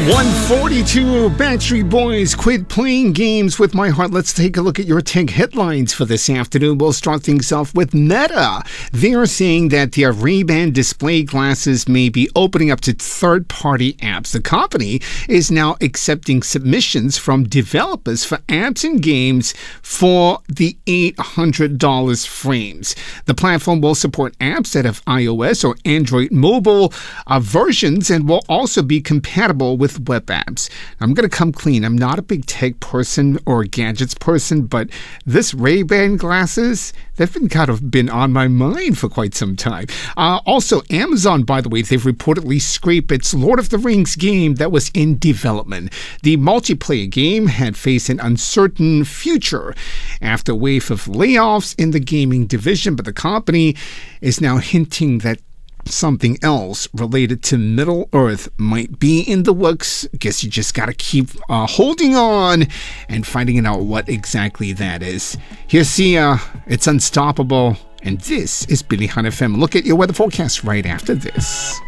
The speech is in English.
142 Backstreet Boys quit playing games with my heart. Let's take a look at your tech headlines for this afternoon. We'll start things off with Meta. They are saying that their Ray-Ban display glasses may be opening up to third-party apps. The company is now accepting submissions from developers for apps and games for the $800 frames. The platform will support apps that have iOS or Android mobile versions and will also be compatible with web apps. I'm going to come clean. I'm not a big tech person or gadgets person, but this Ray-Ban glasses, they've been on my mind for quite some time. Also, Amazon, by the way, they've reportedly scraped its Lord of the Rings game that was in development. The multiplayer game had faced an uncertain future after a wave of layoffs in the gaming division, but the company is now hinting that something else related to Middle-earth might be in the works. Guess you just gotta keep holding on and finding out what exactly that is. Here's Sia, it's Unstoppable, and this is Billy Hunt FM. Look at your weather forecast right after this.